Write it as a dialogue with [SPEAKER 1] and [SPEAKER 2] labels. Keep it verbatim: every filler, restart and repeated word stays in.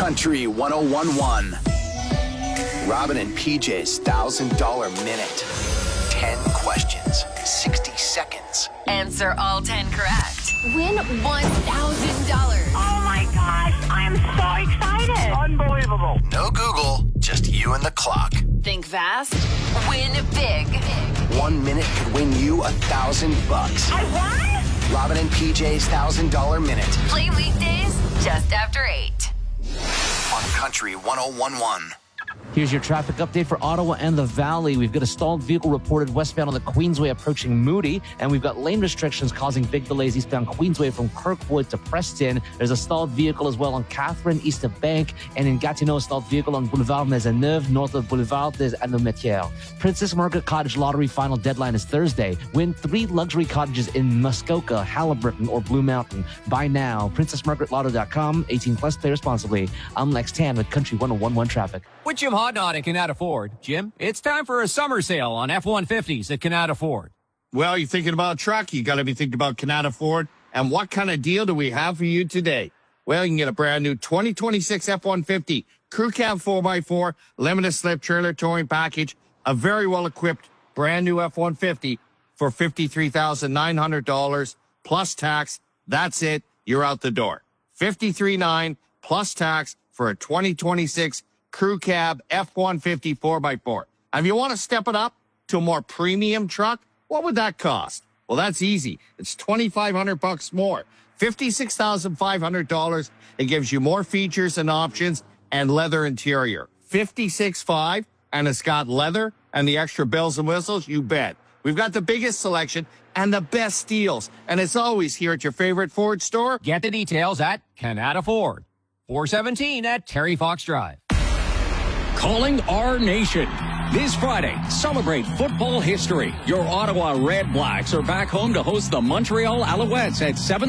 [SPEAKER 1] Country one oh one one. Robin and P J's one thousand dollars minute. ten questions, sixty seconds.
[SPEAKER 2] Answer all ten correct. Win one thousand dollars.
[SPEAKER 3] Oh my gosh, I am so excited.
[SPEAKER 4] Unbelievable.
[SPEAKER 1] No Google, just you and the clock.
[SPEAKER 2] Think fast, win big.
[SPEAKER 1] One minute could win you a thousand bucks.
[SPEAKER 3] I won?
[SPEAKER 1] Robin and P J's one thousand dollars minute.
[SPEAKER 2] Play weekdays just after eight.
[SPEAKER 1] On Country one oh one one.
[SPEAKER 5] Here's your traffic update for Ottawa and the Valley. We've got a stalled vehicle reported westbound on the Queensway approaching Moody, and we've got lane restrictions causing big delays eastbound Queensway from Kirkwood to Preston. There's a stalled vehicle as well on Catherine, east of Bank, and in Gatineau, a stalled vehicle on Boulevard Maisonneuve, north of Boulevard des Allumettières. Princess Margaret Cottage Lottery final deadline is Thursday. Win three luxury cottages in Muskoka, Halliburton, or Blue Mountain. Buy now. princess margaret lotto dot com. eighteen plus, play responsibly. I'm Lex Tan with Country one oh one one Traffic.
[SPEAKER 6] With Jim Hodnott at Canada Ford. Jim, it's time for a summer sale on F one fifties at Canada Ford.
[SPEAKER 4] Well, you're thinking about a truck, you got to be thinking about Canada Ford. And what kind of deal do we have for you today? Well, you can get a brand new twenty twenty-six F one fifty Crew Cab four by four, limited slip trailer towing package, a very well-equipped brand new F one fifty for fifty-three thousand nine hundred dollars plus tax. That's it. You're out the door. fifty-three thousand nine hundred dollars plus tax for a twenty twenty-six Crew Cab F one fifty four by four. And if you want to step it up to a more premium truck, what would that cost? Well, that's easy. It's twenty-five hundred bucks more. fifty-six thousand five hundred dollars. It gives you more features and options and leather interior. fifty-six thousand five hundred dollars, and it's got leather and the extra bells and whistles, you bet. We've got the biggest selection and the best deals. And it's always here at your favorite Ford store.
[SPEAKER 6] Get the details at Canada Ford. four seventeen at Terry Fox Drive.
[SPEAKER 7] Calling our nation. This Friday, celebrate football history. Your Ottawa Red Blacks are back home to host the Montreal Alouettes at seven